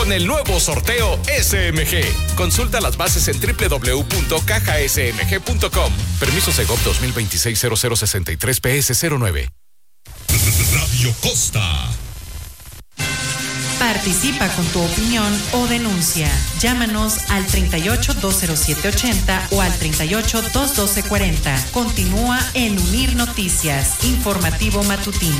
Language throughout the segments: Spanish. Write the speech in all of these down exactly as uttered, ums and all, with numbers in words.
con el nuevo sorteo S M G. Consulta las bases en doble u doble u doble u punto caja s m g punto com. Permiso Segov dos mil veintiséis cero cero sesenta y tres P S cero nueve. Radio Costa. Participa con tu opinión o denuncia. Llámanos al treinta y ocho, dos cero siete ochenta o al treinta y ocho, dos doce cuarenta. Continúa en Unir Noticias, informativo matutino.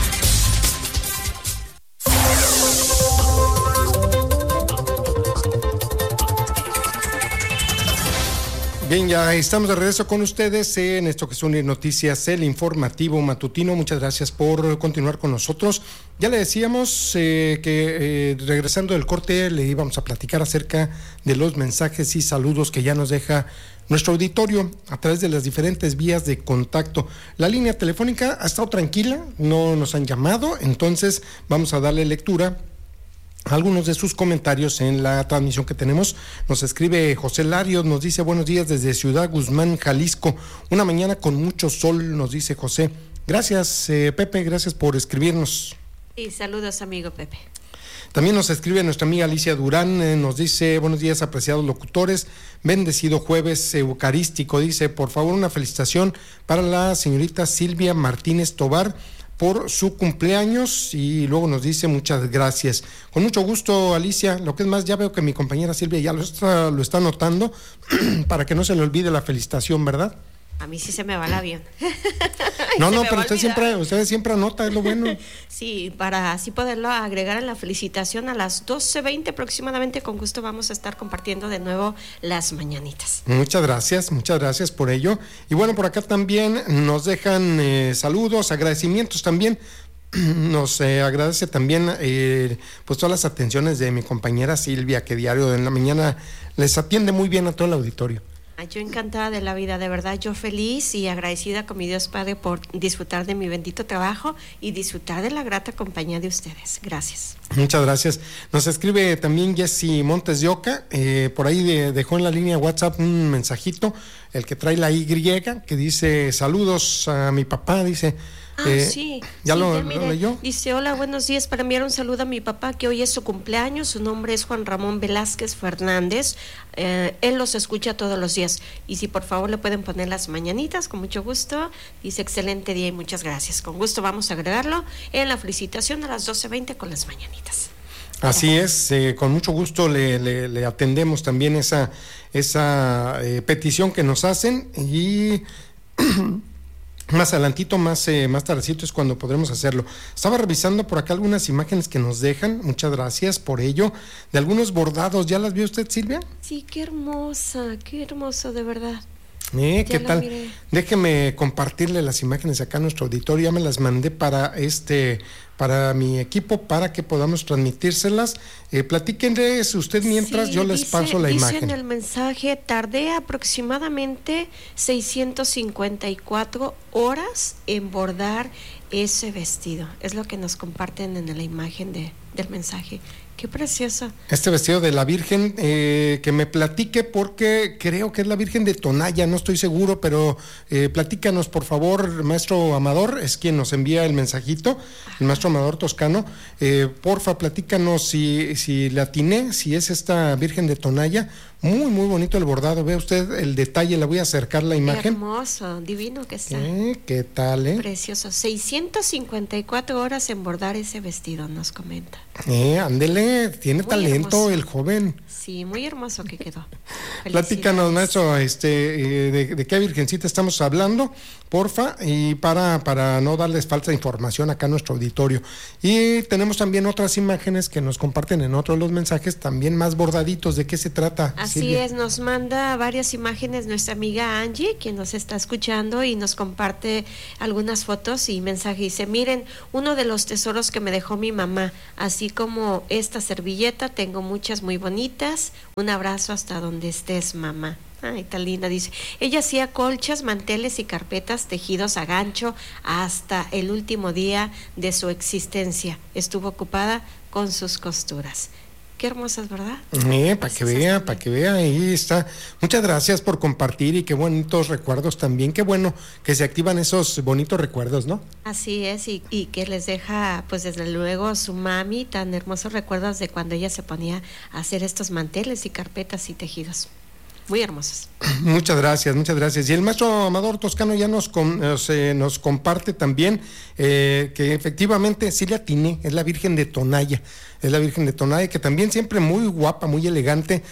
Bien, ya estamos de regreso con ustedes en esto que es Unir Noticias, el informativo matutino. Muchas gracias por continuar con nosotros. Ya le decíamos eh, que eh, regresando del corte le íbamos a platicar acerca de los mensajes y saludos que ya nos deja nuestro auditorio a través de las diferentes vías de contacto. La línea telefónica ha estado tranquila, no nos han llamado, entonces vamos a darle lectura algunos de sus comentarios en la transmisión que tenemos. Nos escribe José Larios, nos dice buenos días desde Ciudad Guzmán, Jalisco, una mañana con mucho sol, nos dice José. Gracias, eh, Pepe, gracias por escribirnos. Y saludos, amigo Pepe. También nos escribe nuestra amiga Alicia Durán, eh, nos dice buenos días, apreciados locutores, bendecido jueves eucarístico, dice por favor una felicitación para la señorita Silvia Martínez Tobar por su cumpleaños, y luego nos dice muchas gracias. Con mucho gusto, Alicia. Lo que es más, ya veo que mi compañera Silvia ya lo está, lo está anotando para que no se le olvide la felicitación, ¿verdad? A mí sí se me va el avión. No, no, pero usted siempre, usted siempre anota, es lo bueno. Sí, para así poderlo agregar en la felicitación a las doce veinte aproximadamente, con gusto vamos a estar compartiendo de nuevo las mañanitas. Muchas gracias, muchas gracias por ello. Y bueno, por acá también nos dejan eh, saludos, agradecimientos también. Nos eh, agradece también eh, pues todas las atenciones de mi compañera Silvia, que diario en la mañana les atiende muy bien a todo el auditorio. Yo encantada de la vida, de verdad, yo feliz y agradecida con mi Dios Padre por disfrutar de mi bendito trabajo y disfrutar de la grata compañía de ustedes. Gracias. Muchas gracias. Nos escribe también Jessy Montes de Oca, eh, por ahí de, dejó en la línea WhatsApp un mensajito, el que trae la Y, que dice saludos a mi papá, dice. Ah, eh, sí. ¿Ya sí, lo, ya, mire, lo leyó? Dice, hola, buenos días, para enviar un saludo a mi papá, que hoy es su cumpleaños, su nombre es Juan Ramón Velázquez Fernández, eh, él los escucha todos los días, y si por favor le pueden poner las mañanitas, con mucho gusto. Dice, excelente día y muchas gracias, con gusto vamos a agregarlo en la felicitación a las doce veinte con las mañanitas. Así es, eh, con mucho gusto le, le, le atendemos también esa, esa eh, petición que nos hacen, y más adelantito, más, eh, más tardecito es cuando podremos hacerlo. Estaba revisando por acá algunas imágenes que nos dejan, muchas gracias por ello, de algunos bordados. ¿Ya las vio usted, Silvia? Sí, qué hermosa, qué hermoso, de verdad. Eh, ¿Qué tal? Miré. Déjeme compartirle las imágenes acá a nuestro auditorio. Ya me las mandé para este, para mi equipo, para que podamos transmitírselas. Eh, platíquenles usted mientras sí, yo les dice, paso la dice imagen. En el mensaje, tardé aproximadamente seiscientas cincuenta y cuatro horas en bordar ese vestido. Es lo que nos comparten en la imagen de, del mensaje. Qué preciosa. Este vestido de la Virgen, eh, que me platique, porque creo que es la Virgen de Tonaya, no estoy seguro, pero eh, platícanos por favor, maestro Amador, es quien nos envía el mensajito, ajá, el maestro Amador Toscano, eh, porfa, platícanos si, si le atiné, si es esta Virgen de Tonaya. Muy, muy bonito el bordado, ve usted el detalle, le voy a acercar la imagen. Hermoso, divino que está. Eh, ¿Qué tal, eh? Precioso, seiscientas cincuenta y cuatro horas en bordar ese vestido, nos comenta. Eh, ándele, tiene muy talento hermoso el joven. Sí, muy hermoso que quedó. Platícanos, maestro, este, eh, de, de qué virgencita estamos hablando, porfa, y para, para no darles falsa información acá a nuestro auditorio. Y tenemos también otras imágenes que nos comparten en otro de los mensajes, también más bordaditos. ¿De qué se trata? Así Silvia. es, nos manda varias imágenes nuestra amiga Angie, quien nos está escuchando y nos comparte algunas fotos y mensajes. Dice, miren, uno de los tesoros que me dejó mi mamá, así como esta servilleta, tengo muchas muy bonitas. Un abrazo hasta donde estés, mamá. Ay, tan linda, dice. Ella hacía colchas, manteles y carpetas tejidos a gancho hasta el último día de su existencia. Estuvo ocupada con sus costuras. Qué hermosas, ¿verdad? Eh, para que vea, para que vea, ahí está. Muchas gracias por compartir y qué bonitos recuerdos también. Qué bueno que se activan esos bonitos recuerdos, ¿no? Así es, y, y que les deja, pues desde luego, su mami tan hermosos recuerdos de cuando ella se ponía a hacer estos manteles y carpetas y tejidos. Muy hermosos. Muchas gracias, muchas gracias. Y el maestro Amador Toscano ya nos, con, nos, eh, nos comparte también eh, que efectivamente sí le atiné, es la Virgen de Tonaya, es la Virgen de Tonaya, que también siempre muy guapa, muy elegante,